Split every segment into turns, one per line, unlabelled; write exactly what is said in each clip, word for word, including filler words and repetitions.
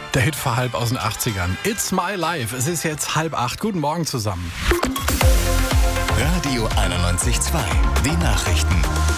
Der Hit vor halb aus den achtzigern. It's my life. Es ist jetzt halb acht. Guten Morgen zusammen.
Radio einundneunzig Komma zwei. Die Nachrichten.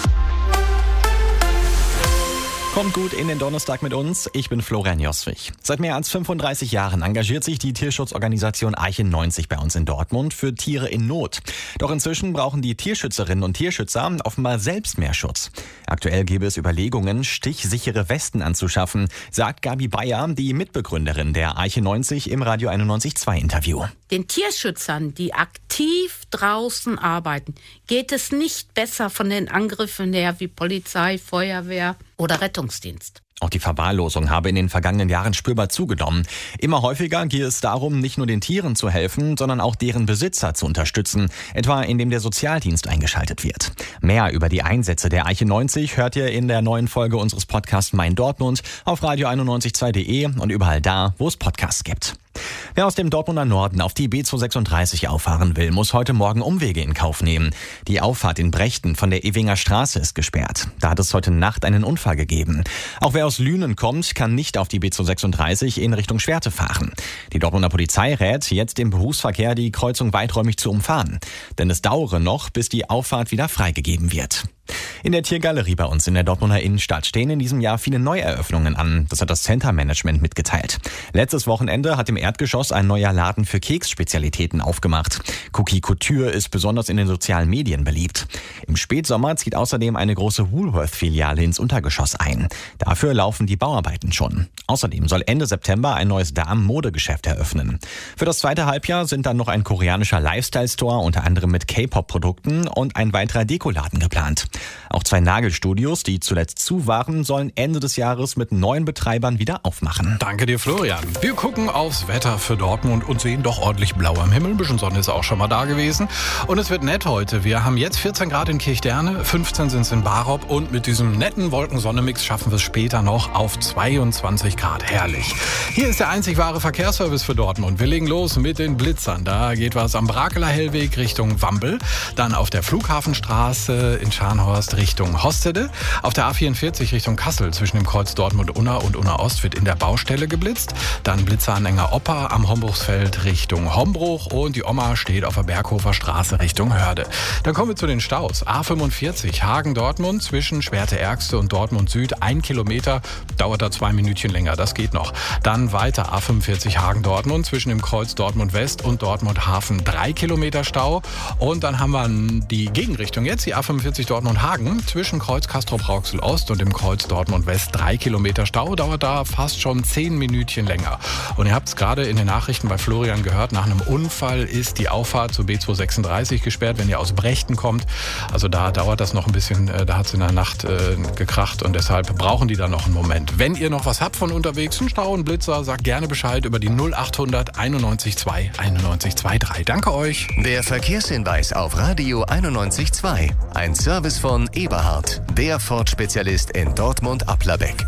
Kommt gut in den Donnerstag mit uns. Ich bin Florian Joswig. Seit mehr als fünfunddreißig Jahren engagiert sich die Tierschutzorganisation Eiche neunzig bei uns in Dortmund für Tiere in Not. Doch inzwischen brauchen die Tierschützerinnen und Tierschützer offenbar selbst mehr Schutz. Aktuell gäbe es Überlegungen, stichsichere Westen anzuschaffen, sagt Gabi Bayer, die Mitbegründerin der Eiche neunzig im Radio einundneunzig Komma zwei Interview.
Den Tierschützern, die aktiv draußen arbeiten, geht es nicht besser von den Angriffen her wie Polizei, Feuerwehr oder Rettungsdienst.
Auch die Verwahrlosung habe in den vergangenen Jahren spürbar zugenommen. Immer häufiger gehe es darum, nicht nur den Tieren zu helfen, sondern auch deren Besitzer zu unterstützen, etwa indem der Sozialdienst eingeschaltet wird. Mehr über die Einsätze der Eiche neunzig hört ihr in der neuen Folge unseres Podcasts Mein Dortmund auf radio einundneunzig Komma zwei punkt de und überall da, wo es Podcasts gibt. Wer aus dem Dortmunder Norden auf die B zweihundertsechsunddreißig auffahren will, muss heute Morgen Umwege in Kauf nehmen. Die Auffahrt in Brechten von der Ewinger Straße ist gesperrt. Da hat es heute Nacht einen Unfall gegeben. Auch wer aus Lünen kommt, kann nicht auf die B zweihundertsechsunddreißig in Richtung Schwerte fahren. Die Dortmunder Polizei rät, jetzt im Berufsverkehr die Kreuzung weiträumig zu umfahren. Denn es dauere noch, bis die Auffahrt wieder freigegeben wird. In der Tiergalerie bei uns in der Dortmunder Innenstadt stehen in diesem Jahr viele Neueröffnungen an. Das hat das Center Management mitgeteilt. Letztes Wochenende hat im Erdgeschoss ein neuer Laden für Keksspezialitäten aufgemacht. Cookie Couture ist besonders in den sozialen Medien beliebt. Im Spätsommer zieht außerdem eine große Woolworth-Filiale ins Untergeschoss ein. Dafür laufen die Bauarbeiten schon. Außerdem soll Ende September ein neues Damen-Modegeschäft eröffnen. Für das zweite Halbjahr sind dann noch ein koreanischer Lifestyle-Store, unter anderem mit K-Pop-Produkten, und ein weiterer Dekoladen geplant. Auch zwei Nagelstudios, die zuletzt zu waren, sollen Ende des Jahres mit neuen Betreibern wieder aufmachen.
Danke dir, Florian. Wir gucken aufs Wetter für Dortmund und sehen doch ordentlich blau am Himmel. Ein bisschen Sonne ist auch schon mal da gewesen. Und es wird nett heute. Wir haben jetzt vierzehn Grad in Kirchderne, fünfzehn sind es in Barop. Und mit diesem netten Wolken-Sonne-Mix schaffen wir es später noch auf zweiundzwanzig Grad. Herrlich. Hier ist der einzig wahre Verkehrsservice für Dortmund. Wir legen los mit den Blitzern. Da geht was am Brakeler Hellweg Richtung Wampel. Dann auf der Flughafenstraße in Scharnhorst Richtung Hostede. Auf der A vierundvierzig Richtung Kassel zwischen dem Kreuz Dortmund-Unna und Unna-Ost wird in der Baustelle geblitzt. Dann Blitzeranhänger Opa am Hombruchsfeld Richtung Hombruch und die Oma steht auf der Berghofer Straße Richtung Hörde. Dann kommen wir zu den Staus. A fünfundvierzig Hagen-Dortmund zwischen Schwerte-Ergste und Dortmund-Süd. Ein Kilometer, dauert da zwei Minütchen länger, das geht noch. Dann weiter A fünfundvierzig Hagen-Dortmund zwischen dem Kreuz Dortmund-West und Dortmund-Hafen. Drei Kilometer Stau. Und dann haben wir die Gegenrichtung jetzt, die A fünfundvierzig Dortmund-Hagen zwischen Kreuz Castrop-Rauxel-Ost und dem Kreuz Dortmund-West. Drei Kilometer Stau, dauert da fast schon zehn Minütchen länger. Und ihr habt es gerade in den Nachrichten bei Florian gehört, nach einem Unfall ist die Auffahrt zur B zweihundertsechsunddreißig gesperrt, wenn ihr aus Brechten kommt. Also da dauert das noch ein bisschen, da hat es in der Nacht äh, gekracht und deshalb brauchen die da noch einen Moment. Wenn ihr noch was habt von unterwegs, einen Stau, einen Blitzer, sagt gerne Bescheid über die null achthundert einundneunzig zwei einundneunzig drei. Danke euch.
Der Verkehrshinweis auf Radio einundneunzig Komma zwei. Ein Service von Eberhard, der Ford-Spezialist in Dortmund-Applerbeck.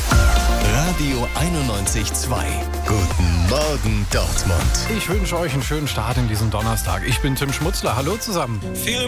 Radio einundneunzig Komma zwei. Guten Morgen, Dortmund.
Ich wünsche euch einen schönen Start in diesen Donnerstag. Ich bin Tim Schmutzler. Hallo zusammen.
Viel